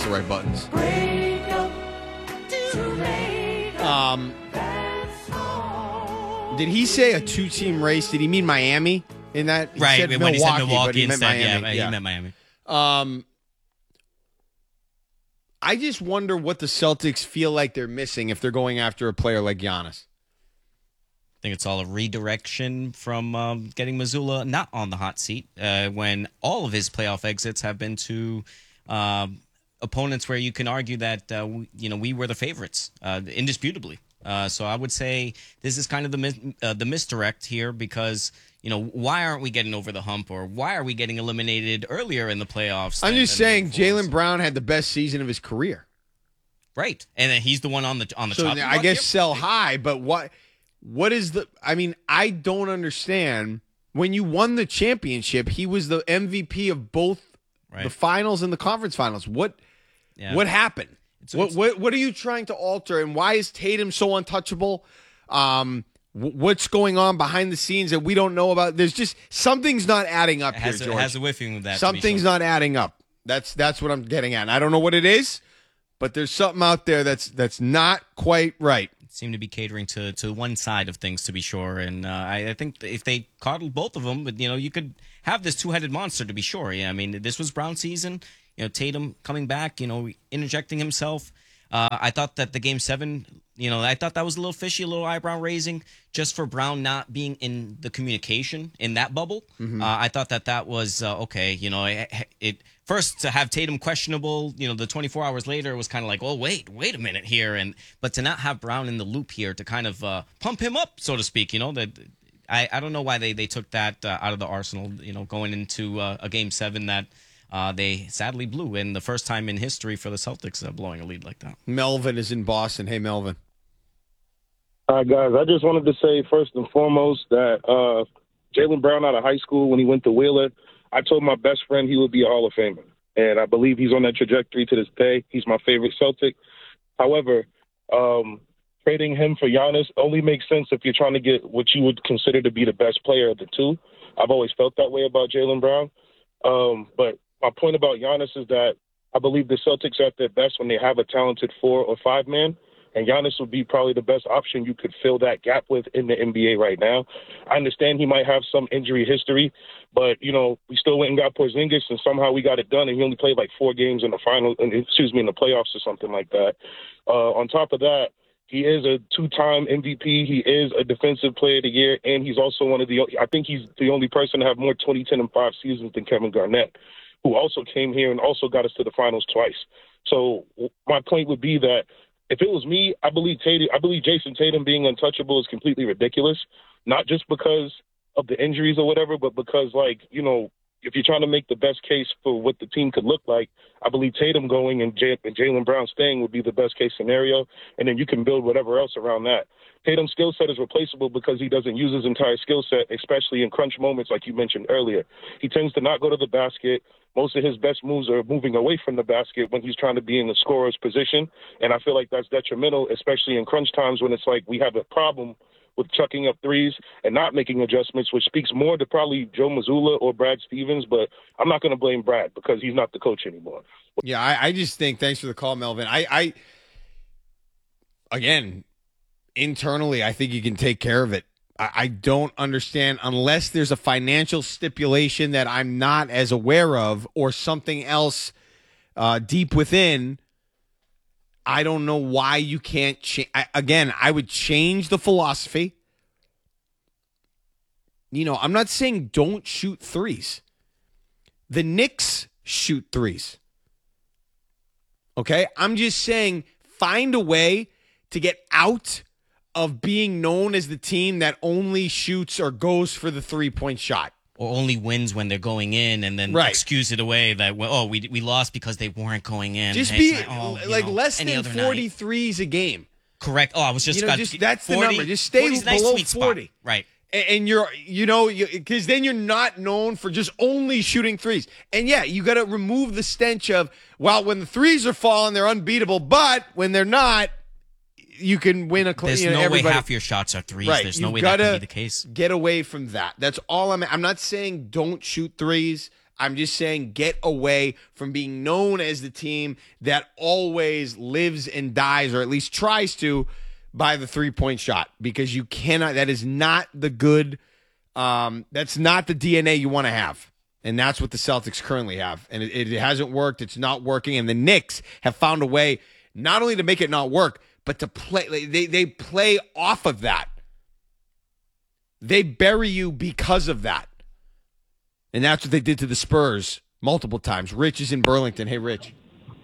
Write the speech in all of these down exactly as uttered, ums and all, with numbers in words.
the right buttons. Um, did he say a two-team race? Did he mean Miami in that? He right, said when Milwaukee, he said Milwaukee but he meant instead, Miami. yeah, yeah, he meant Miami. Um, I just wonder what the Celtics feel like they're missing if they're going after a player like Giannis. I think it's all a redirection from um, getting Mazzulla not on the hot seat uh, when all of his playoff exits have been to um, opponents where you can argue that uh, we, you know we were the favorites uh, indisputably. Uh, so I would say this is kind of the mis- uh, the misdirect here because you know why aren't we getting over the hump or why are we getting eliminated earlier in the playoffs? I'm than, just than saying Jaylen Brown had the best season of his career. Right, and then he's the one on the on the so top. I guess sell high, but what? What is the? I mean, I don't understand. When you won the championship, he was the M V P of both right. the finals and the conference finals. What? Yeah. What happened? It's, what, it's, what? What are you trying to alter? And why is Tatum so untouchable? Um, w- what's going on behind the scenes that we don't know about? There's just something's not adding up it has here, a, George. Has a whiffing of that. Something's sure. not adding up. That's that's what I'm getting at. And I don't know what it is, but there's something out there that's that's not quite right. Seem to be catering to, to one side of things, to be sure. And uh, I, I think if they coddled both of them, but you know, you could have this two-headed monster, to be sure. Yeah, I mean, this was Brown season. You know, Tatum coming back, you know, interjecting himself. Uh, I thought that the game seven, you know, I thought that was a little fishy, a little eyebrow raising, just for Brown not being in the communication in that bubble. Mm-hmm. Uh, I thought that that was uh, okay. You know, it, it first to have Tatum questionable, you know, the twenty-four hours later it was kind of like, oh wait, wait a minute here, and but to not have Brown in the loop here to kind of uh, pump him up, so to speak. You know that. I, I don't know why they, they took that uh, out of the arsenal, you know, going into uh, a game seven that uh, they sadly blew, and the first time in history for the Celtics uh, blowing a lead like that. Melvin is in Boston. Hey, Melvin. All right, guys. I just wanted to say first and foremost that uh, Jaylen Brown out of high school, when he went to Wheeler, I told my best friend he would be a Hall of Famer, and I believe he's on that trajectory to this day. He's my favorite Celtic. However, um, trading him for Giannis only makes sense if you're trying to get what you would consider to be the best player of the two. I've always felt that way about Jaylen Brown. Um, but my point about Giannis is that I believe the Celtics are at their best when they have a talented four or five man, and Giannis would be probably the best option you could fill that gap with in the N B A right now. I understand he might have some injury history, but, you know, we still went and got Porzingis, and somehow we got it done, and he only played like four games in the final, excuse me, in the playoffs or something like that. Uh, on top of that, he is a two-time M V P. He is a defensive player of the year, and he's also one of the – I think he's the only person to have more twenty, ten, and five seasons than Kevin Garnett, who also came here and also got us to the finals twice. So my point would be that if it was me, I believe Tatum, I believe Jason Tatum being untouchable is completely ridiculous, not just because of the injuries or whatever, but because, like, you know, if you're trying to make the best case for what the team could look like, I believe Tatum going and, J- and Jaylen Brown staying would be the best case scenario, and then you can build whatever else around that. Tatum's skill set is replaceable because he doesn't use his entire skill set, especially in crunch moments like you mentioned earlier. He tends to not go to the basket. Most of his best moves are moving away from the basket when he's trying to be in the scorer's position, and I feel like that's detrimental, especially in crunch times when it's like we have a problem with chucking up threes and not making adjustments, which speaks more to probably Joe Mazzulla or Brad Stevens, but I'm not going to blame Brad because he's not the coach anymore. Yeah, I, I just think, thanks for the call, Melvin. I, I, again, internally, I think you can take care of it. I, I don't understand, unless there's a financial stipulation that I'm not as aware of or something else uh, deep within, I don't know why you can't change. Again, I would change the philosophy. You know, I'm not saying don't shoot threes. The Knicks shoot threes. Okay? I'm just saying find a way to get out of being known as the team that only shoots or goes for the three-point shot. Or only wins when they're going in, and then right. excuse it away that, well, oh, we we lost because they weren't going in. Just hey, be like, oh, like know, less than forty threes a game. Correct. Oh, I was just, you know, got, just that's forty, the number. Just stay below nice sweet forty. Spot. Right. And, and you're, you know, because then you're not known for just only shooting threes. And yeah, you got to remove the stench of, well, when the threes are falling, they're unbeatable, but when they're not, you can win a. There's you know, no everybody. way half your shots are threes. Right. There's no You've way that gotta can be the case. Get away from that. That's all I'm. I'm not saying don't shoot threes. I'm just saying get away from being known as the team that always lives and dies, or at least tries to, by the three-point shot, because you cannot, that is not the good, um, that's not the D N A you want to have. And that's what the Celtics currently have. And it, it hasn't worked. It's not working. And the Knicks have found a way not only to make it not work, but to play, they, they play off of that. They bury you because of that. And that's what they did to the Spurs multiple times. Rich is in Burlington. Hey, Rich.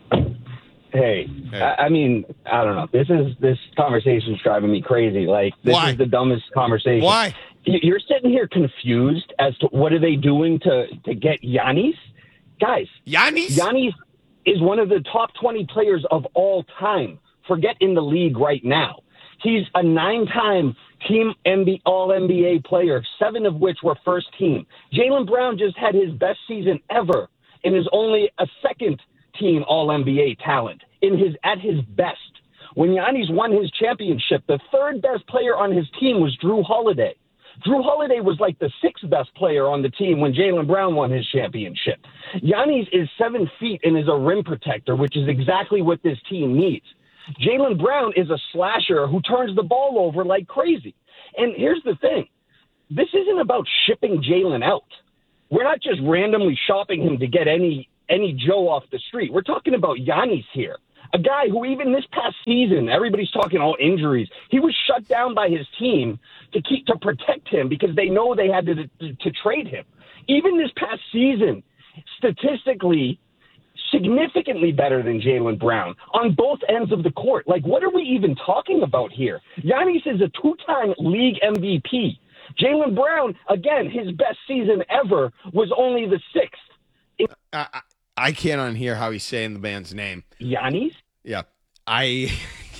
Hey, Hey. I, I mean, I don't know. This is this conversation is driving me crazy. Like, this Why? is the dumbest conversation. Why? You- You're sitting here confused as to what are they doing to to get Giannis? Guys, Giannis? Giannis is one of the top twenty players of all time. Forget in the league right now. He's a nine-time team N B A, All-N B A player, seven of which were first team. Jaylen Brown just had his best season ever and is only a second team All-N B A talent in his at his best. When Giannis won his championship, the third best player on his team was Drew Holiday. Drew Holiday was like the sixth best player on the team when Jaylen Brown won his championship. Giannis is seven feet and is a rim protector, which is exactly what this team needs. Jaylen Brown is a slasher who turns the ball over like crazy. And here's the thing. This isn't about shipping Jaylen out. We're not just randomly shopping him to get any any Joe off the street. We're talking about Giannis here, a guy who even this past season, everybody's talking all injuries. He was shut down by his team to keep to protect him because they know they had to, to, to trade him. Even this past season, statistically, significantly better than Jaylen Brown on both ends of the court. Like, what are we even talking about here? Giannis is a two-time league M V P. Jaylen Brown, again, his best season ever was only the sixth. I, I, I can't unhear how he's saying the man's name. Giannis? Yeah. I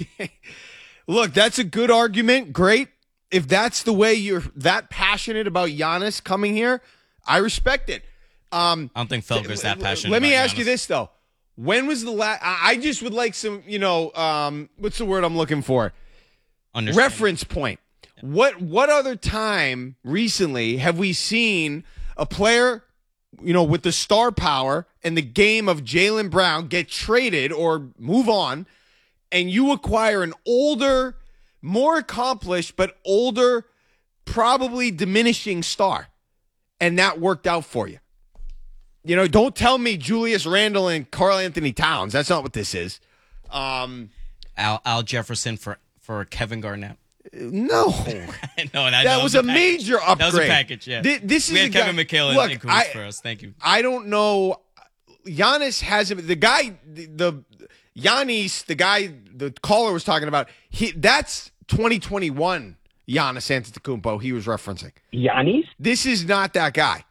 look, that's a good argument. Great. If that's the way you're that passionate about Giannis coming here, I respect it. Um, I don't think Felger's that passionate. Let me about ask you Giannis. this though: when was the last? I just would like some, you know, um, what's the word I'm looking for? Understand. Reference point. What what other time recently have we seen a player, you know, with the star power and the game of Jaylen Brown get traded or move on, and you acquire an older, more accomplished but older, probably diminishing star, and that worked out for you? You know, don't tell me Julius Randle and Karl Anthony Towns. That's not what this is. Um, Al, Al Jefferson for, for Kevin Garnett. no. no, that, That was a package. major upgrade. That was a package, yeah. Thi- this we is had a guy- Kevin McHale Look, and Kuz I- for us. Thank you. I don't know. Giannis hasn't. The guy, the, the Giannis, the guy the caller was talking about. He that's twenty twenty-one Giannis Antetokounmpo. He was referencing. Giannis? This is not that guy.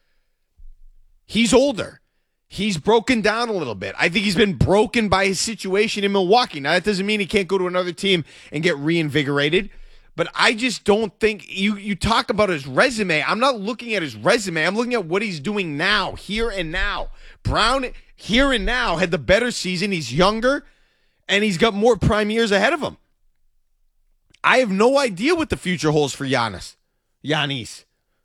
He's older. He's broken down a little bit. I think he's been broken by his situation in Milwaukee. Now, that doesn't mean he can't go to another team and get reinvigorated. But I just don't think you, you talk about his resume. I'm not looking at his resume. I'm looking at what he's doing now, here and now. Brown, here and now, had the better season. He's younger, and he's got more prime years ahead of him. I have no idea what the future holds for Giannis. Giannis.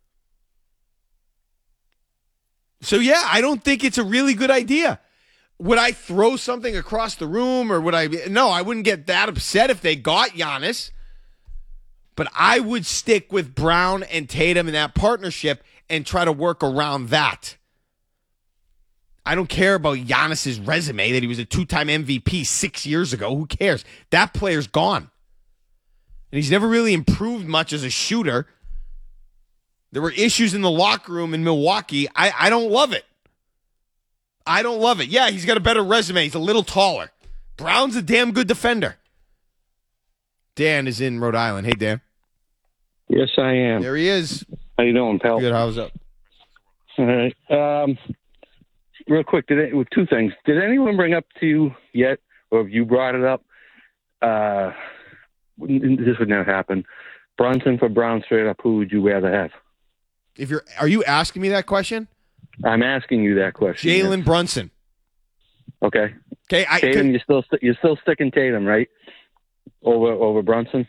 So, yeah, I don't think it's a really good idea. Would I throw something across the room or would I? No, I wouldn't get that upset if they got Giannis. But I would stick with Brown and Tatum in that partnership and try to work around that. I don't care about Giannis's resume that he was a two-time M V P six years ago. Who cares? That player's gone. And he's never really improved much as a shooter. There were issues in the locker room in Milwaukee. I, I don't love it. I don't love it. Yeah, he's got a better resume. He's a little taller. Brown's a damn good defender. Dan is in Rhode Island. Hey, Dan. Yes, I am. There he is. How you doing, pal? Good. How's up? All right. Um, real quick, did it, with two things. Did anyone bring up to you yet, or have you brought it up? Uh, this would never happen. Brunson for Brown straight up. Who would you rather have? If you're, are you asking me that question? I'm asking you that question. Jalen yes. Brunson. Okay. Okay, I Tatum, you're still you're still sticking Tatum, right? Over over Brunson.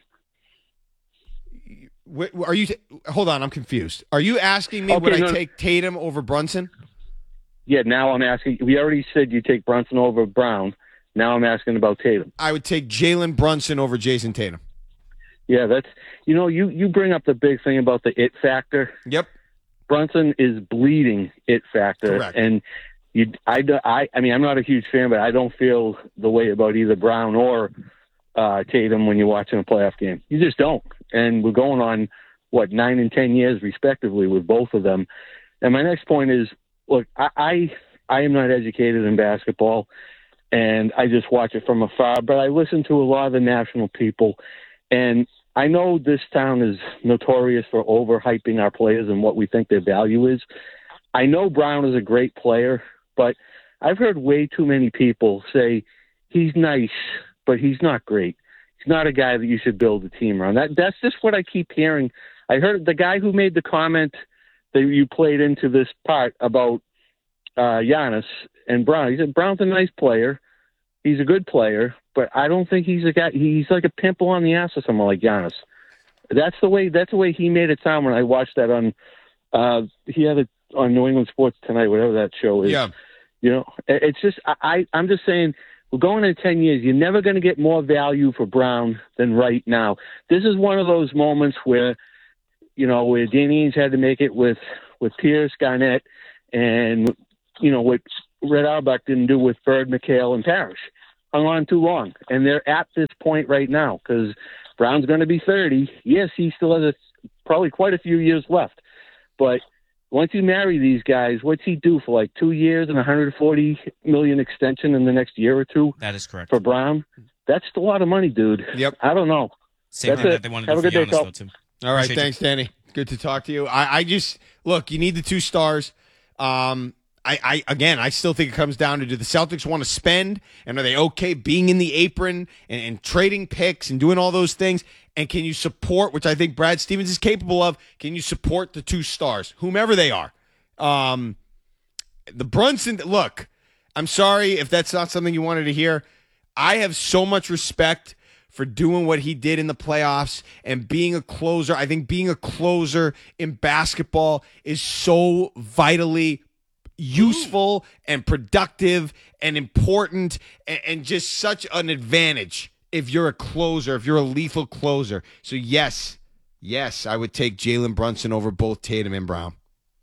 Are you? Hold on, I'm confused. Are you asking me Okay, would I no. take Tatum over Brunson? Yeah, now I'm asking. We already said you take Brunson over Brown. Now I'm asking about Tatum. I would take Jalen Brunson over Jason Tatum. Yeah, that's, you know, you, you bring up the big thing about the it factor. Yep. Brunson is bleeding it factor. Correct. And you, I, I, I mean, I'm not a huge fan, but I don't feel the way about either Brown or uh, Tatum when you're watching a playoff game. You just don't. And we're going on, what, nine and ten years respectively with both of them. And my next point is, look, I, I, I am not educated in basketball, and I just watch it from afar, but I listen to a lot of the national people, and I know this town is notorious for overhyping our players and what we think their value is. I know Brown is a great player, but I've heard way too many people say he's nice, but he's not great. He's not a guy that you should build a team around. That that's just what I keep hearing. I heard the guy who made the comment that you played into this part about uh, Giannis and Brown. He said Brown's a nice player. He's a good player, but I don't think he's a guy. He's like a pimple on the ass or something like Giannis. That's the way. That's the way he made it sound when I watched that on. Uh, he had it on New England Sports Tonight, whatever that show is. Yeah. You know, it's just I. I'm just saying. We're going in ten years. You're never going to get more value for Brown than right now. This is one of those moments where, you know, where Danny Ainge had to make it with, with Pierce, Garnett, and, you know, what Red Auerbach didn't do with Bird, McHale, and Parrish. Hung on too long. And they're at this point right now because Brown's going to be thirty. Yes, he still has a, probably quite a few years left. But once you marry these guys, what's he do for like two years and one hundred forty million extension in the next year or two? That is correct. For Brown, that's a lot of money, dude. Yep. I don't know. Same That's thing it. that they want to Have do a for good day, Giannis, Phil. though, too. All right, Appreciate thanks, Danny. Good to talk to you. I, I just look. You need the two stars. Um, I, I again, I still think it comes down to do the Celtics want to spend, and are they okay being in the apron and, and trading picks and doing all those things? And can you support, which I think Brad Stevens is capable of? Can you support the two stars, whomever they are? Um, the Brunson. Look, I'm sorry if that's not something you wanted to hear. I have so much respect for doing what he did in the playoffs and being a closer. I think being a closer in basketball is so vitally useful and productive and important and, and just such an advantage if you're a closer, if you're a lethal closer. So yes, yes, I would take Jalen Brunson over both Tatum and Brown.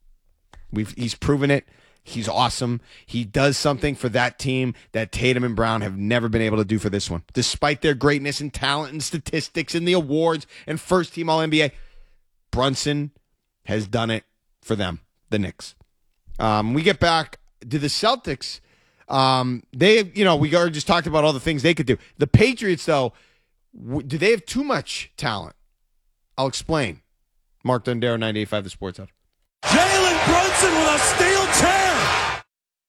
We've he's proven it. He's awesome. He does something for that team that Tatum and Brown have never been able to do for this one. Despite their greatness and talent and statistics and the awards and first team All N B A, Brunson has done it for them, the Knicks. Um, we get back to the Celtics. Um, they, you know, we already just talked about all the things they could do. The Patriots, though, w- do they have too much talent? I'll explain. Mark Dondero, ninety-eight point five The Sports Hub. Jalen Brunson with a steel chair.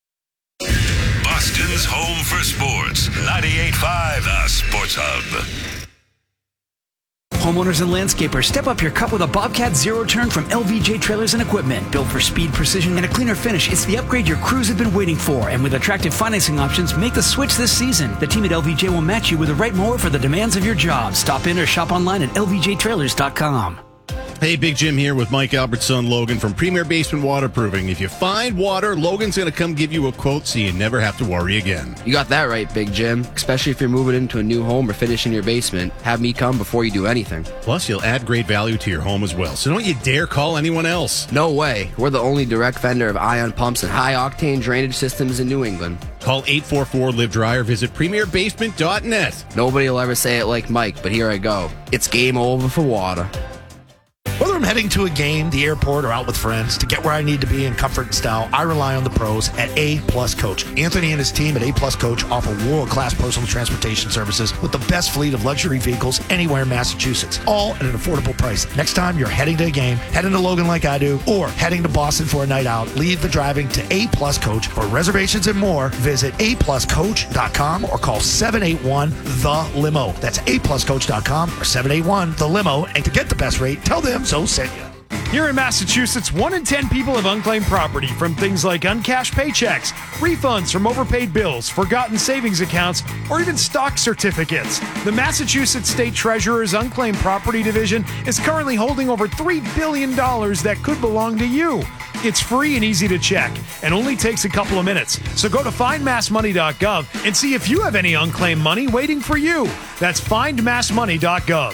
Boston's home for sports. ninety-eight point five The Sports Hub. Homeowners and landscapers, step up your cup with a Bobcat Zero Turn from L V J Trailers and Equipment. Built for speed, precision, and a cleaner finish, it's the upgrade your crews have been waiting for. And with attractive financing options, make the switch this season. The team at L V J will match you with the right mower for the demands of your job. Stop in or shop online at L V J trailers dot com. Hey, Big Jim here with Mike Albert's son, Logan, from Premier Basement Waterproofing. If you find water, Logan's going to come give you a quote so you never have to worry again. You got that right, Big Jim. Especially if you're moving into a new home or finishing your basement. Have me come before you do anything. Plus, you'll add great value to your home as well. So don't you dare call anyone else. No way. We're the only direct vendor of ion pumps and high-octane drainage systems in New England. Call eight four four, live dry or visit premier basement dot net. Nobody will ever say it like Mike, but here I go. It's game over for water. Whether I'm heading to a game, the airport, or out with friends, to get where I need to be in comfort and style, I rely on the pros at A Plus Coach. Anthony and his team at A Plus Coach offer world-class personal transportation services with the best fleet of luxury vehicles anywhere in Massachusetts, all at an affordable price. Next time you're heading to a game, heading to Logan like I do, or heading to Boston for a night out, leave the driving to A Plus Coach. For reservations and more, visit a plus coach dot com or call seven eight one the limo. That's a plus coach dot com or seven eight one the limo. And to get the best rate, tell them so sent you. Here in Massachusetts, one in ten people have unclaimed property from things like uncashed paychecks, refunds from overpaid bills, forgotten savings accounts, or even stock certificates. The Massachusetts State Treasurer's Unclaimed Property Division is currently holding over three billion dollars that could belong to you. It's free and easy to check and only takes a couple of minutes. So go to find mass money dot gov and see if you have any unclaimed money waiting for you. That's find mass money dot gov.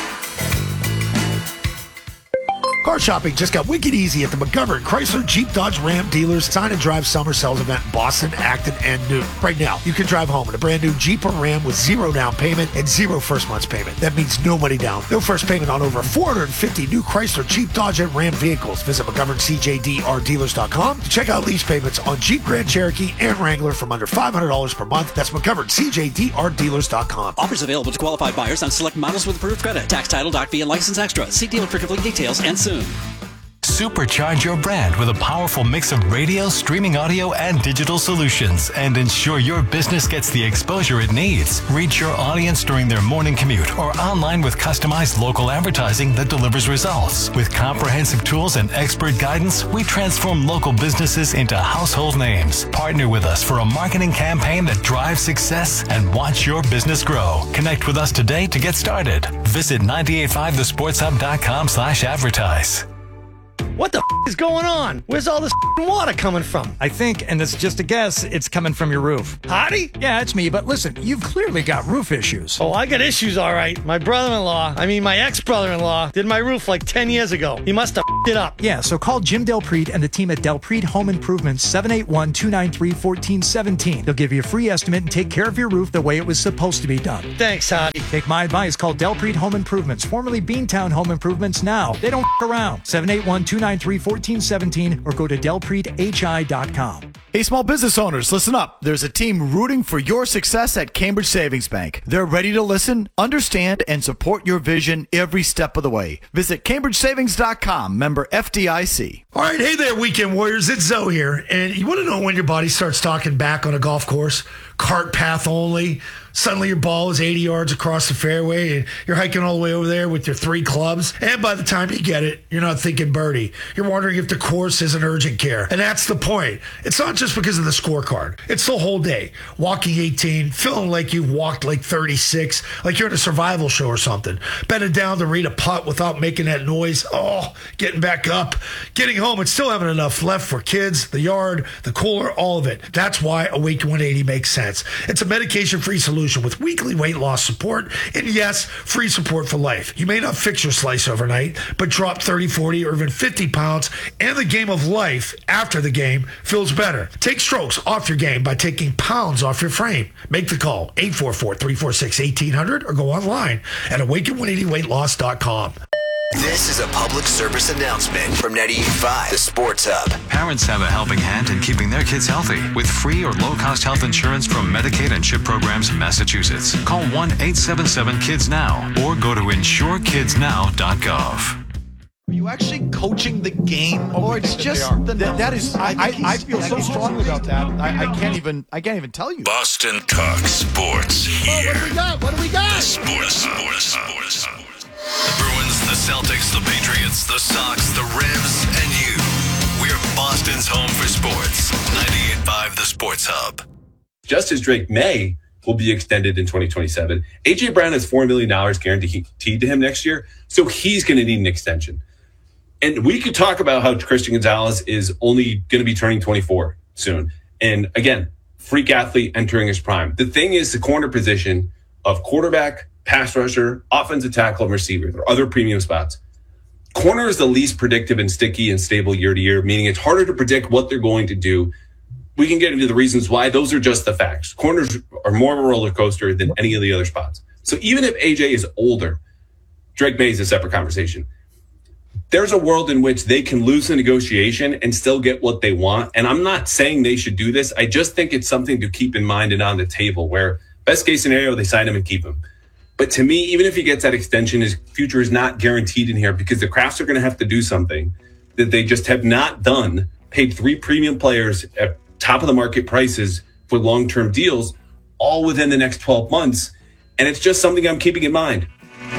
Car shopping just got wicked easy at the McGovern Chrysler Jeep Dodge Ram dealers sign and drive summer sales event in Boston, Acton, and Newton. Right now, you can drive home in a brand new Jeep or Ram with zero down payment and zero first month's payment. That means no money down, no first payment on over four hundred fifty new Chrysler, Jeep, Dodge, and Ram vehicles. Visit McGovern C J D R dealers dot com to check out lease payments on Jeep Grand Cherokee and Wrangler from under five hundred dollars per month. That's McGovern C J D R dealers dot com. Offers available to qualified buyers on select models with approved credit. Tax, title, doc fee, and license extra. See dealer for complete details and soon. Supercharge your brand with a powerful mix of radio, streaming audio, and digital solutions, and ensure your business gets the exposure it needs. Reach your audience during their morning commute or online with customized local advertising that delivers results. With comprehensive tools and expert guidance, we transform local businesses into household names. Partner with us for a marketing campaign that drives success and watch your business grow. Connect with us today to get started. Visit nine eight five the sports hub dot com slash advertise. What the f*** is going on? Where's all this f***ing water coming from? I think, and it's just a guess, it's coming from your roof. Hottie? Yeah, it's me, but listen, you've clearly got roof issues. Oh, I got issues, all right. My brother-in-law, I mean my ex-brother-in-law, did my roof like ten years ago. He must have f***ed it up. Yeah, so call Jim Delpreet and the team at Delpreet Home Improvements, seven eight one, two nine three, one four one seven. They'll give you a free estimate and take care of your roof the way it was supposed to be done. Thanks, Hottie. Take my advice, call Delpreet Home Improvements, formerly Beantown Home Improvements now. They don't f*** around. seven eight one, two nine three, one four one seven or go to delpreet h i dot com. Hey, small business owners, listen up. There's a team rooting for your success at Cambridge Savings Bank. They're ready to listen, understand, and support your vision every step of the way. Visit cambridge savings dot com, member F D I C. All right, hey there, Weekend Warriors. It's Zoe here. And you want to know when your body starts talking back on a golf course? Cart path only. Suddenly your ball is eighty yards across the fairway and you're hiking all the way over there with your three clubs. And by the time you get it, you're not thinking birdie. You're wondering if the course is an urgent care. And that's the point. It's not just because of the scorecard. It's the whole day. Walking eighteen, feeling like you've walked like thirty-six, like you're in a survival show or something. Bending down to read a putt without making that noise. Oh, getting back up. Getting home and still having enough left for kids, the yard, the cooler, all of it. That's why Awaken one eighty makes sense. It's a medication-free solution with weekly weight loss support and, yes, free support for life. You may not fix your slice overnight, but drop thirty, forty, or even fifty pounds, and the game of life after the game feels better. Take strokes off your game by taking pounds off your frame. Make the call, eight four four, three four six, one eight hundred, or go online at awaken one eighty weight loss dot com. This is a public service announcement from ninety-eight point five, the Sports Hub. Parents have a helping hand in keeping their kids healthy with free or low-cost health insurance from Medicaid and CHIP programs in Massachusetts. Call one eight seven seven kids now or go to insure kids now dot gov. Are you actually coaching the game, oh, or it's just the that, that is? I, I, I feel so strongly about that. I, I can't even. I can't even tell you. Boston Talk Sports here. Oh, what do we got? What do we got? The Sports, Sports, Sports, Sports. The Bruins, the Celtics, the Patriots, the Sox, the Revs, and you. We're Boston's home for sports. ninety-eight point five, the Sports Hub. Just as Drake May will be extended in twenty twenty-seven, A J Brown has four million dollars guaranteed to him next year, so he's going to need an extension. And we could talk about how Christian Gonzalez is only going to be turning twenty-four soon. And again, freak athlete entering his prime. The thing is, the corner position of quarterback, pass rusher, offensive tackle, and receiver, there are other premium spots. Corner is the least predictive and sticky and stable year to year, meaning it's harder to predict what they're going to do. We can get into the reasons why. Those are just the facts. Corners are more of a roller coaster than any of the other spots. So even if A J is older, Drake May is a separate conversation. There's a world in which they can lose the negotiation and still get what they want. And I'm not saying they should do this. I just think it's something to keep in mind and on the table where best case scenario, they sign him and keep him. But to me, even if he gets that extension, his future is not guaranteed in here because the Crafts are going to have to do something that they just have not done, paid three premium players at top of the market prices for long-term deals all within the next twelve months. And it's just something I'm keeping in mind.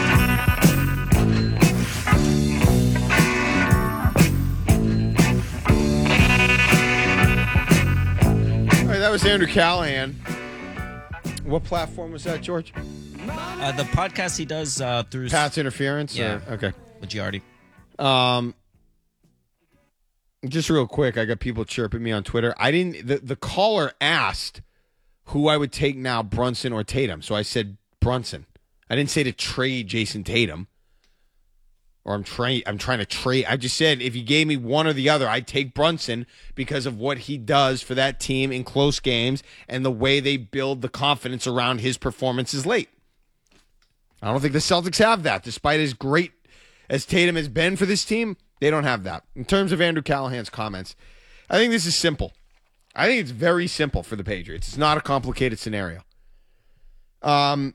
That was Andrew Callahan. What platform was that, George? Uh, the podcast he does uh, through Pat's Interference. Yeah. Or, okay. With Giardi. Um. Just real quick, I got people chirping me on Twitter. I didn't. The, the caller asked who I would take now, Brunson or Tatum. So I said Brunson. I didn't say to trade Jason Tatum. Or I'm trying. I'm trying to trade. I just said if you gave me one or the other, I'd take Brunson because of what he does for that team in close games and the way they build the confidence around his performances late. I don't think the Celtics have that, despite as great as Tatum has been for this team. They don't have that. In terms of Andrew Callahan's comments, I think this is simple. I think it's very simple for the Patriots. It's not a complicated scenario. Um.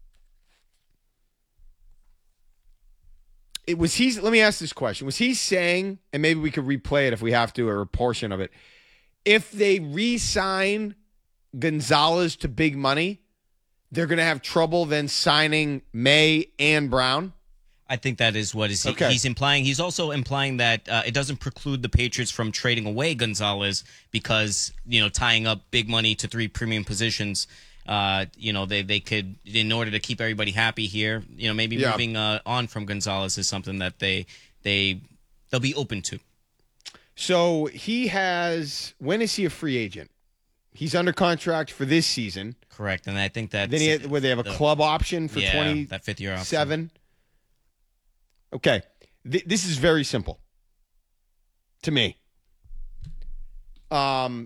It was he. Let me ask this question. Was he saying, and maybe we could replay it if we have to, or a portion of it, if they re-sign Gonzalez to big money, they're going to have trouble then signing May and Brown? I think that is what is he, Okay. he's implying. He's also implying that uh, it doesn't preclude the Patriots from trading away Gonzalez because, you know, tying up big money to three premium positions. Uh, you know, they, they could, in order to keep everybody happy here, you know, maybe Yeah. moving uh, on from Gonzalez is something that they, they, they'll be open to. So he has, when is he a free agent? He's under contract for this season. Correct. And I think that. Then he had, where they have a the- club option for yeah, twenty that fifth year option. seven. Okay. Th- this is very simple to me. Um,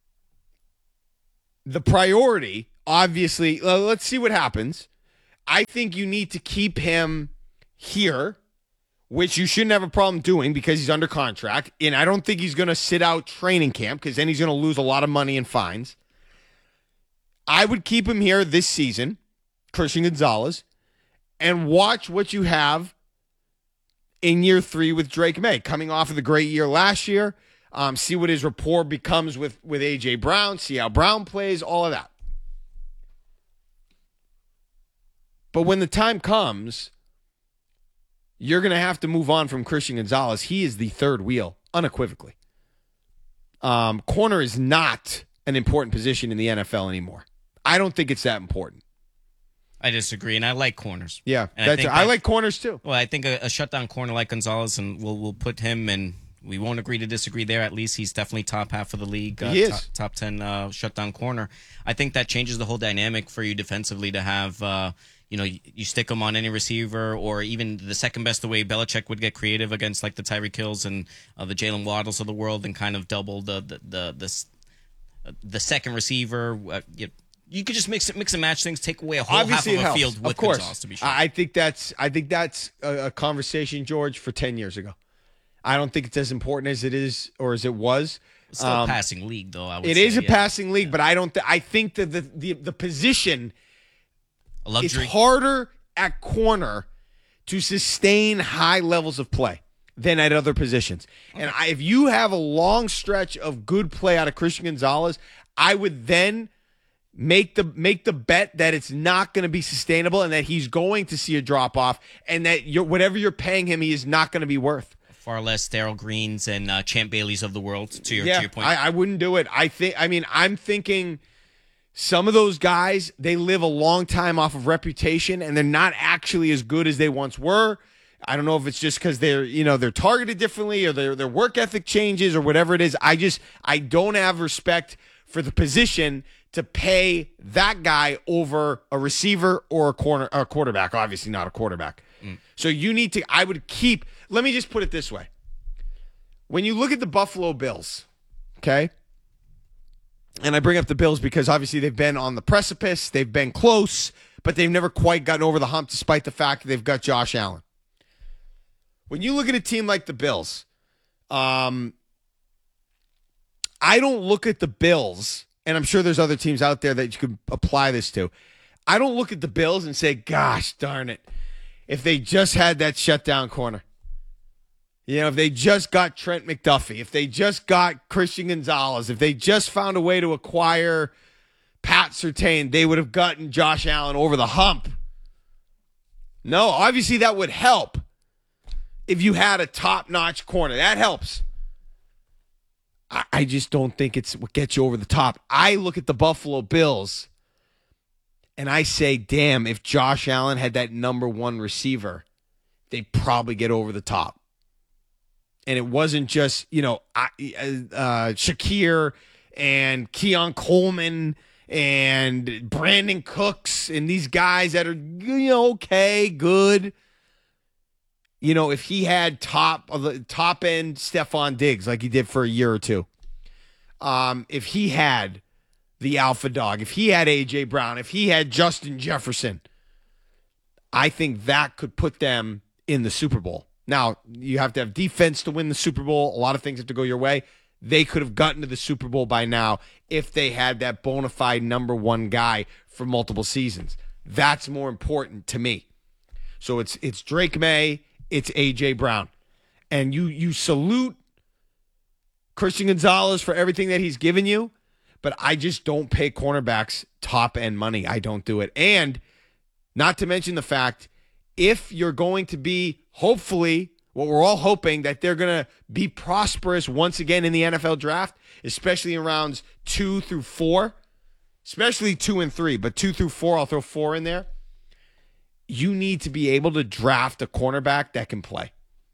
the priority, obviously, uh, let's see what happens. I think you need to keep him here, which you shouldn't have a problem doing because he's under contract. And I don't think he's going to sit out training camp because then he's going to lose a lot of money in fines. I would keep him here this season, Christian Gonzalez, and watch what you have in year three with Drake May, coming off of the great year last year. Um, see what his rapport becomes with, with A J. Brown, see how Brown plays, all of that. But when the time comes, you're going to have to move on from Christian Gonzalez. He is the third wheel, unequivocally. Um, corner is not an important position in the N F L anymore. I don't think it's that important. I disagree, and I like corners. Yeah, And that's, think I that- like corners too. Well, I think a, a shutdown corner like Gonzalez, and we'll we'll put him in. We won't agree to disagree there. At least he's definitely top half of the league. Uh, He is. top, top ten uh, shutdown corner. I think that changes the whole dynamic for you defensively to have. Uh, you know, you, you stick him on any receiver, or even the second best, the way Belichick would get creative against like the Tyreek Hills and uh, the Jalen Waddles of the world, and kind of double the the the the, s- the second receiver. Uh, you, you could just mix it, mix and match things. Take away a whole Obviously, half it of a helps. field with of course. Gonzalez, to be sure. I I think that's I think that's a, a conversation, George, for ten years ago. I don't think it's as important as it is or as it was. It's still a passing league, though. I would It say, is a yeah. passing league, but I don't. Th- I think that the the, the position A luxury. it's harder at corner to sustain high levels of play than at other positions. And I, if you have a long stretch of good play out of Christian Gonzalez, I would then make the make the bet that it's not going to be sustainable and that he's going to see a drop off, and that you're, whatever you're paying him, he is not going to be worth. Far less Daryl Greens and uh, Champ Baileys of the world. To your, yeah, to your point, I, I wouldn't do it. I think. I mean, I'm thinking some of those guys, they live a long time off of reputation, and they're not actually as good as they once were. I don't know if it's just because they're, you know, they're targeted differently, or their their work ethic changes, or whatever it is. I just I don't have respect for the position to pay that guy over a receiver or a corner a quarterback. Obviously, not a quarterback. Mm. So you need to. I would keep. Let me just put it this way. When you look at the Buffalo Bills, okay, and I bring up the Bills because obviously they've been on the precipice, they've been close, but they've never quite gotten over the hump despite the fact that they've got Josh Allen. When you look at a team like the Bills, um, I don't look at the Bills, and I'm sure there's other teams out there that you could apply this to. I don't look at the Bills and say, gosh darn it, if they just had that shutdown corner. You know, if they just got Trent McDuffie, if they just got Christian Gonzalez, if they just found a way to acquire Pat Surtain, they would have gotten Josh Allen over the hump. No, obviously that would help if you had a top-notch corner. That helps. I, I just don't think it's what gets you over the top. I look at the Buffalo Bills and I say, damn, if Josh Allen had that number one receiver, they'd probably get over the top. and it wasn't just, you know, uh, uh, Shakir and Keon Coleman and Brandon Cooks and these guys that are, you know, okay, good. You know, if he had top of the top end Stephon Diggs like he did for a year or two, um, if he had the alpha dog, if he had A J Brown, if he had Justin Jefferson, I think that could put them in the Super Bowl. Now, you have to have defense to win the Super Bowl. A lot of things have to go your way. They could have gotten to the Super Bowl by now if they had that bona fide number one guy for multiple seasons. That's more important to me. So it's it's Drake May, it's A J Brown. And you you salute Christian Gonzalez for everything that he's given you, but I just don't pay cornerbacks top-end money. I don't do it. And not to mention the fact, if you're going to be, hopefully, what we're all hoping, that they're going to be prosperous once again in the N F L draft, especially in rounds two through four, especially two and three, but two through four, I'll throw four in there. You need to be able to draft a cornerback that can play.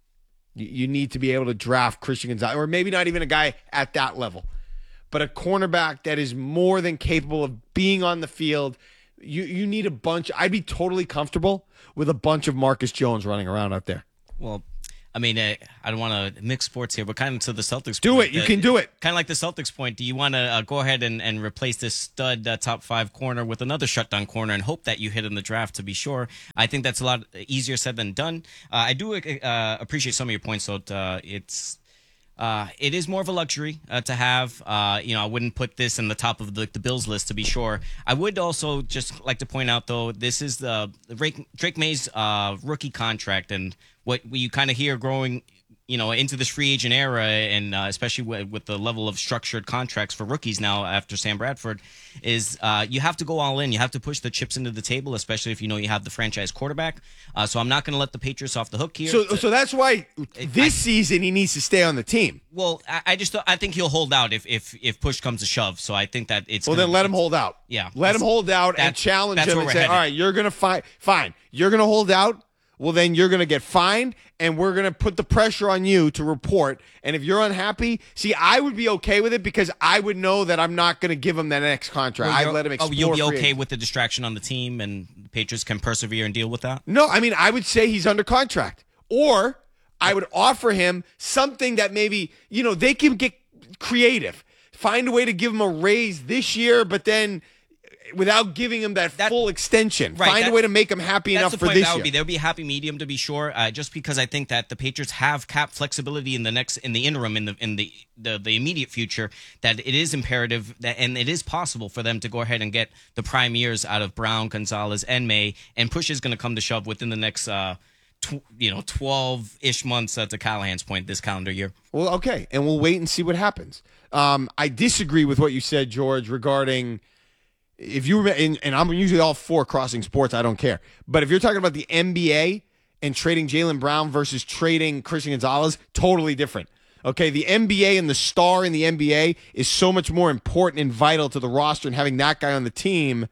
You need to be able to draft Christian Gonzalez, or maybe not even a guy at that level, but a cornerback that is more than capable of being on the field. You you need a bunch. I'd be totally comfortable with a bunch of Marcus Jones running around out there. Well, I mean, uh, I don't want to mix sports here, but kind of to the Celtics Do point, it. You uh, can do it. Kind of like the Celtics point. Do you want to uh, go ahead and, and replace this stud uh, top five corner with another shutdown corner and hope that you hit in the draft, to be sure? I think that's a lot easier said than done. Uh, I do uh, appreciate some of your points, though. Uh, it's uh, it is more of a luxury uh, to have. Uh, you know, I wouldn't put this in the top of the, the Bills list, to be sure. I would also just like to point out, though, this is the Drake, Drake May's uh, rookie contract, and what you kind of hear growing, you know, into this free agent era, and uh, especially with, with the level of structured contracts for rookies now after Sam Bradford, is uh, you have to go all in. You have to push the chips into the table, especially if you know you have the franchise quarterback. Uh, so I'm not going to let the Patriots off the hook here. So, so that's why this I, season he needs to stay on the team. Well, I, I just I think he'll hold out if if if push comes to shove. So I think that it's well. Gonna, then let him hold out. Yeah, let him hold out and challenge him and say, headed. "All right, you're going to fight. Fine, you're going to hold out." Well, then you're going to get fined, and we're going to put the pressure on you to report. And if you're unhappy, see, I would be okay with it because I would know that I'm not going to give him that next contract. Well, I'd let him explore. Oh, you'll be okay free. with the distraction on the team, and the Patriots can persevere and deal with that? No, I mean, I would say he's under contract. Or I would offer him something that maybe, you know, they can get creative. Find a way to give him a raise this year, but then without giving him that, that full extension. Right, Find that, a way to make him happy enough the for point this that would year. Be. There would be a happy medium, to be sure, uh, just because I think that the Patriots have cap flexibility in the next, in the interim, in the in the, the, the immediate future, that it is imperative that, and it is possible for them to go ahead and get the prime years out of Brown, Gonzalez, and May, and push is going to come to shove within the next uh, tw- you know, twelve-ish months uh, to Callahan's point this calendar year. Well, okay, and we'll wait and see what happens. Um, I disagree with what you said, George, regarding if you were, and, and I'm usually all for crossing sports, I don't care. But if you're talking about the N B A and trading Jaylen Brown versus trading Christian Gonzalez, totally different. Okay, the N B A and the star in the N B A is so much more important and vital to the roster and having that guy on the team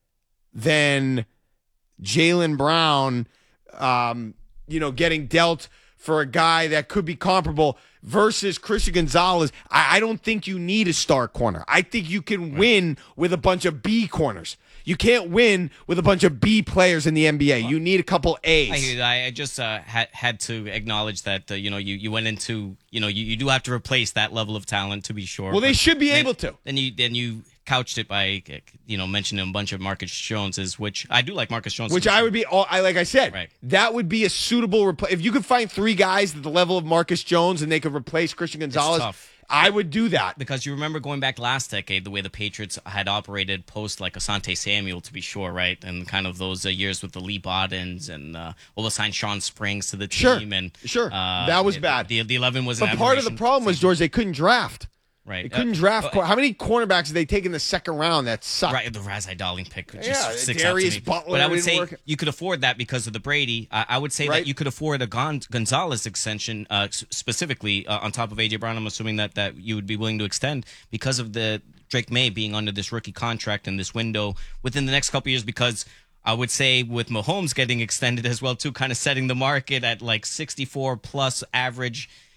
than Jaylen Brown, um, you know, getting dealt for a guy that could be comparable versus Christian Gonzalez. I, I don't think you need a star corner. I think you can right. win with a bunch of B corners. You can't win with a bunch of B players in the N B A. You need a couple A's. I, I just uh, had had to acknowledge that uh, you know you, you went into you know you, you do have to replace that level of talent, to be sure. Well, they should be then, able to. Then you then you couched it by you know mentioning a bunch of Marcus Joneses, which I do like Marcus Jones. Which I would be all I like I said. Right. That would be a suitable replace. If you could find three guys at the level of Marcus Jones and they could replace Christian Gonzalez. It's tough. I would do that. Because you remember going back last decade, the way the Patriots had operated post like Asante Samuel, to be sure, right? And kind of those uh, years with the Lee Boddens and uh, well, signed Sean Springs to the sure. team. And Sure, uh, that was the, bad. The, the eleven was But an part of the problem was, George, they couldn't draft. Right. They couldn't uh, draft. uh, How many cornerbacks did they take in the second round that sucked? Right, the Razai Darling pick just yeah, sticks Darius out to me. Butler But I would didn't say work. you could afford that because of the Brady. Uh, I would say Right. that you could afford a Gon- Gonzalez extension uh, s- specifically uh, on top of A J Brown. I'm assuming that, that you would be willing to extend because of the Drake May being under this rookie contract in this window within the next couple years, because I would say with Mahomes getting extended as well too, kind of setting the market at like sixty-four plus average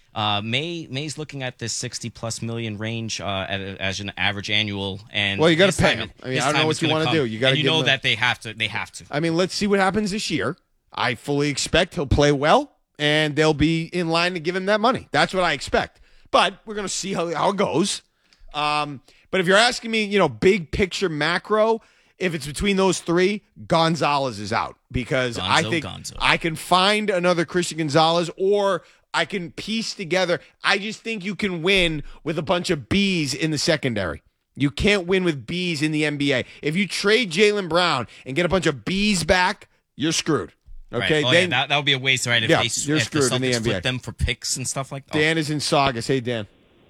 Uh, May May's looking at this sixty plus million range uh, at, as an average annual. And Well, you got to his pay time- him. I mean, his I don't know time what is you gonna want to come. do. You got to And you give know him that they have to. They have to. I mean, let's see what happens this year. I fully expect he'll play well, and they'll be in line to give him that money. That's what I expect. But we're going to see how, how it goes. Um, but if you're asking me, you know, big picture macro, if it's between those three, Gonzalez is out because Gonzo, I think Gonzo. I can find another Christian Gonzalez or I can piece together. I just think you can win with a bunch of Bs in the secondary. You can't win with Bs in the N B A. If you trade Jaylen Brown and get a bunch of Bs back, you're screwed. Okay, Right. Oh, then yeah, that, that would be a waste, right? If Yeah, they you're if the screwed in the Celtics N B A. flip them for picks and stuff like that. Dan is in Saugus. Hey, Dan.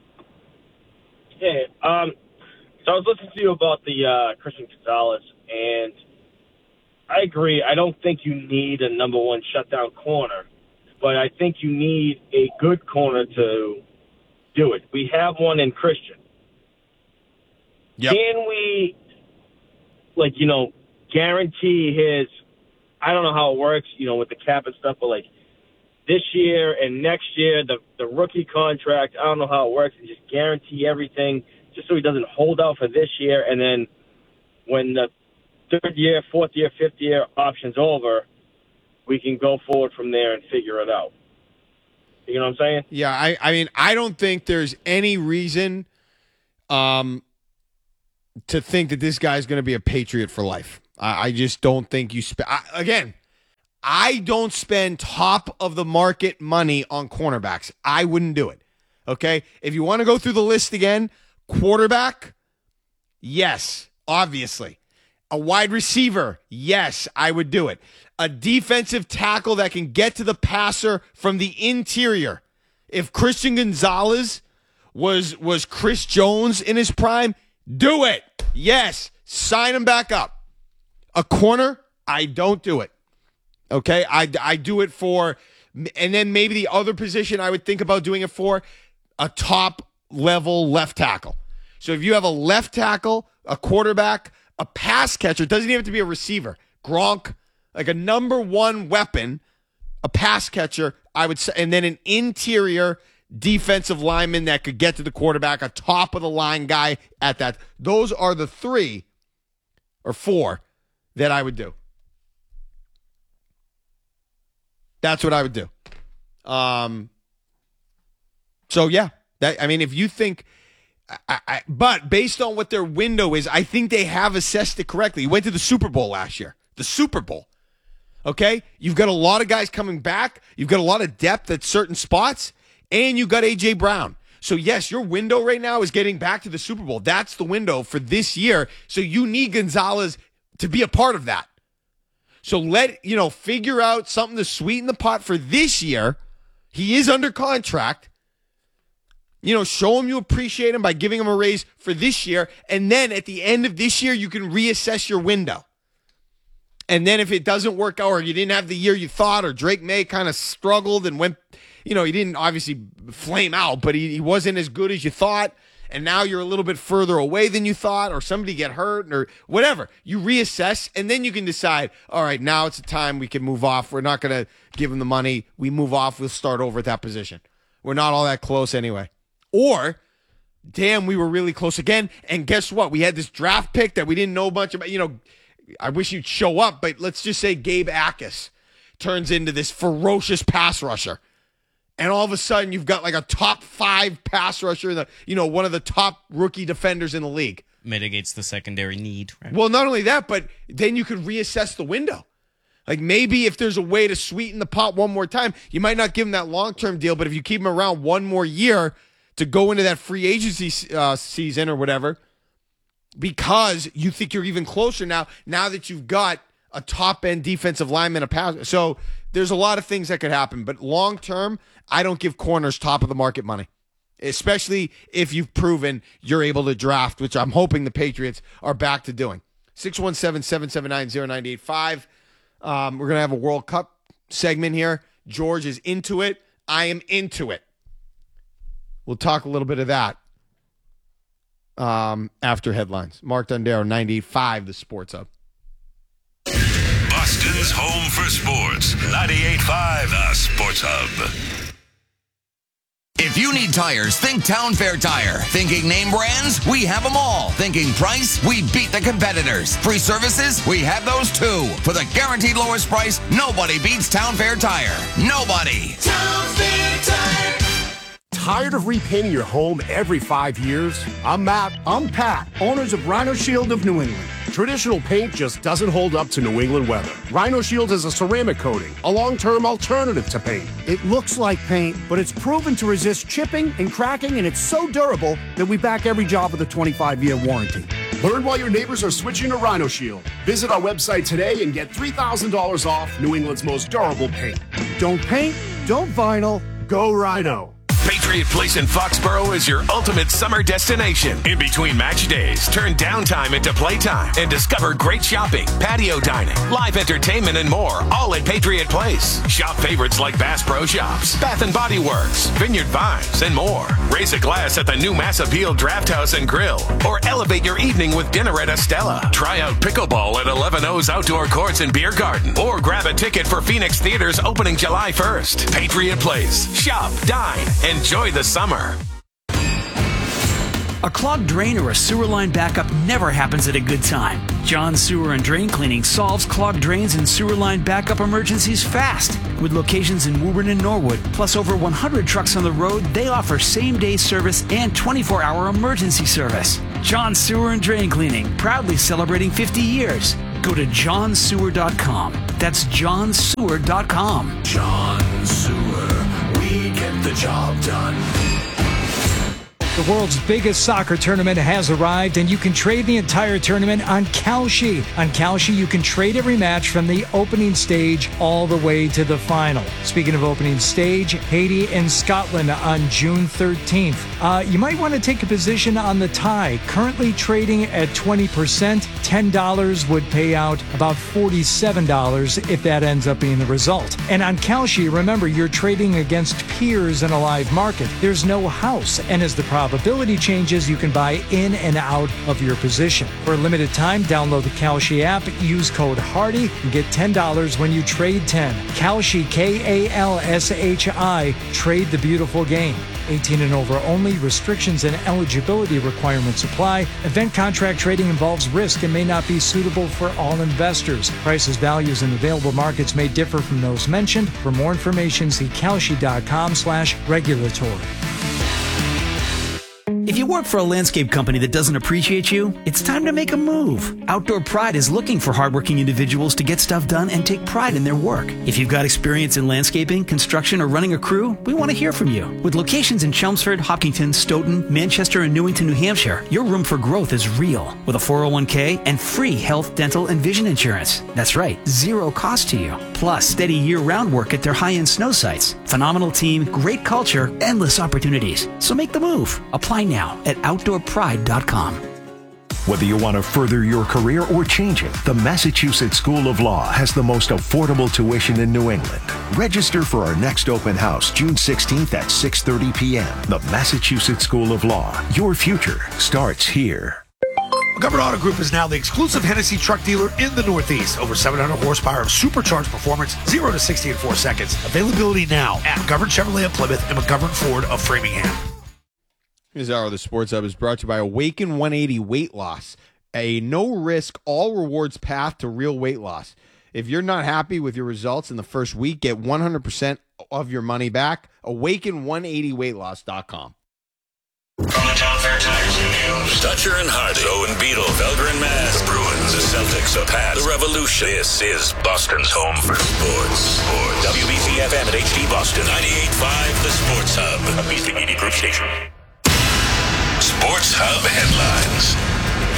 Hey, um, so I was listening to you about the uh, Christian Gonzalez, and I agree. I don't think you need a number one shutdown corner, but I think you need a good corner to do it. We have one in Christian. Yep. Can we, like, you know, guarantee his, I don't know how it works, you know, with the cap and stuff, but, like, this year and next year, the the rookie contract, I don't know how it works, and just guarantee everything just so he doesn't hold out for this year, and then when the third year, fourth year, fifth year option's over, we can go forward from there and figure it out. You know what I'm saying? Yeah, I, I mean, I don't think there's any reason um, to think that this guy's going to be a Patriot for life. I, I just don't think you spend. Again, I don't spend top of the market money on cornerbacks. I wouldn't do it. Okay? If you want to go through the list again, quarterback, yes, obviously. A wide receiver, yes, I would do it. A defensive tackle that can get to the passer from the interior. If Christian Gonzalez was was Chris Jones in his prime, do it. Yes, sign him back up. A corner, I don't do it. Okay, I, I do it for, and then maybe the other position I would think about doing it for, a top level left tackle. So if you have a left tackle, a quarterback, a pass catcher, it doesn't even have to be a receiver. Gronk, like a number one weapon, a pass catcher, I would say, and then an interior defensive lineman that could get to the quarterback, a top of the line guy at that. Those are the three or four that I would do. That's what I would do. Um. So yeah, that I mean, if you think, I, I, but based on what their window is, I think they have assessed it correctly. You went to the Super Bowl last year, the Super Bowl. Okay, you've got a lot of guys coming back. You've got a lot of depth at certain spots, and you've got A J Brown. So yes, your window right now is getting back to the Super Bowl. That's the window for this year. So you need Gonzalez to be a part of that. So let, you know, figure out something to sweeten the pot for this year. He is under contract. You know, show him you appreciate him by giving him a raise for this year. And then at the end of this year, you can reassess your window. And then if it doesn't work out or you didn't have the year you thought, or Drake May kind of struggled and went, you know, he didn't obviously flame out, but he, he wasn't as good as you thought. And now you're a little bit further away than you thought, or somebody get hurt or whatever. You reassess, and then you can decide, all right, now it's the time we can move off. We're not going to give him the money. We move off. We'll start over at that position. We're not all that close anyway. Or, damn, we were really close again. And guess what? We had this draft pick that we didn't know much about. You know, I wish you'd show up, but let's just say Gabe Akis turns into this ferocious pass rusher. And all of a sudden, you've got like a top five pass rusher, in the, you know, one of the top rookie defenders in the league. Mitigates the secondary need. Right? Well, not only that, but then you could reassess the window. Like maybe if there's a way to sweeten the pot one more time, you might not give him that long-term deal, but if you keep him around one more year to go into that free agency uh, season or whatever, because you think you're even closer now, now that you've got a top-end defensive lineman, a pass. So there's a lot of things that could happen, but long-term, I don't give corners top-of-the-market money, especially if you've proven you're able to draft, which I'm hoping the Patriots are back to doing. six one seven, seven seven nine, zero nine eight five. Um, we're going to have a World Cup segment here. George is into it. I am into it. We'll talk a little bit of that um, after headlines. Mark Dondero, ninety-eight point five, the Sports Hub. Boston's home for sports. ninety-eight point five, the Sports Hub. If you need tires, think Town Fair Tire. Thinking name brands? We have them all. Thinking price? We beat the competitors. Free services? We have those too. For the guaranteed lowest price, nobody beats Town Fair Tire. Nobody. Town Fair Tire. Tired of repainting your home every five years? I'm Matt. I'm Pat, owners of Rhino Shield of New England. Traditional paint just doesn't hold up to New England weather. Rhino Shield is a ceramic coating, a long-term alternative to paint. It looks like paint, but it's proven to resist chipping and cracking, and it's so durable that we back every job with a twenty-five year warranty. Learn why your neighbors are switching to Rhino Shield. Visit our website today and get three thousand dollars off New England's most durable paint. Don't paint, don't vinyl, go Rhino. Patriot Place in Foxborough is your ultimate summer destination. In between match days, turn downtime into playtime and discover great shopping, patio dining, live entertainment, and more, all at Patriot Place. Shop favorites like Bass Pro Shops, Bath and Body Works, Vineyard Vines, and more. Raise a glass at the new Mass Appeal Draft House and Grill, or elevate your evening with dinner at Estella. Try out pickleball at eleven O's Outdoor Courts and Beer Garden, or grab a ticket for Phoenix Theaters opening July first. Patriot Place. Shop, dine, and enjoy the summer. A clogged drain or a sewer line backup never happens at a good time. John Sewer and Drain Cleaning solves clogged drains and sewer line backup emergencies fast. With locations in Woburn and Norwood, plus over one hundred trucks on the road, they offer same-day service and twenty-four hour emergency service. John Sewer and Drain Cleaning, proudly celebrating fifty years. Go to john sewer dot com. That's john sewer dot com. John Sewer, we get the job done. The world's biggest soccer tournament has arrived, and you can trade the entire tournament on Kalshi. On Kalshi, you can trade every match from the opening stage all the way to the final. Speaking of opening stage, Haiti and Scotland on June thirteenth. Uh, you might want to take a position on the tie. Currently trading at twenty percent, ten dollars would pay out about forty-seven dollars if that ends up being the result. And on Kalshi, remember, you're trading against peers in a live market. There's no house, and as the probability changes, you can buy in and out of your position. For a limited time, download the Kalshi app, use code HARDY, and get ten dollars when you trade ten. Kalshi, K A L S H I. Trade the beautiful game. eighteen and over only. Restrictions and eligibility requirements apply. Event contract trading involves risk and may not be suitable for all investors. Prices, values, and available markets may differ from those mentioned. For more information, see kalshi.com slash regulatory. If you work for a landscape company that doesn't appreciate you, it's time to make a move. Outdoor Pride is looking for hardworking individuals to get stuff done and take pride in their work. If you've got experience in landscaping, construction, or running a crew, we want to hear from you. With locations in Chelmsford, Hopkinton, Stoughton, Manchester, and Newington, New Hampshire, your room for growth is real. With a four oh one k and free health, dental, and vision insurance. That's right, zero cost to you. Plus, steady year-round work at their high-end snow sites. Phenomenal team, great culture, endless opportunities. So make the move. Apply now at outdoor pride dot com. Whether you want to further your career or change it, the Massachusetts School of Law has the most affordable tuition in New England. Register for our next open house June sixteenth at six thirty p.m. The Massachusetts School of Law. Your future starts here. Government Auto Group is now the exclusive Hennessy truck dealer in the Northeast. Over seven hundred horsepower of supercharged performance, zero to sixty in four seconds. Availability now at McGovern Chevrolet of Plymouth and McGovern Ford of Framingham. This hour of the Sports Hub is brought to you by Awaken one eighty Weight Loss, a no-risk, all-rewards path to real weight loss. If you're not happy with your results in the first week, get one hundred percent of your money back. awaken one eighty weight loss dot com. From the Town Fair Tires and News. Dutcher and Hardy. Owen Beetle. Felger and Mass. The Bruins. The Celtics. The Pats. The Revolution. This is Boston's home for sports. Sports. W B C F M at H D Boston. ninety-eight point five The Sports Hub. A Beasley Media Group station. Sports Hub headlines.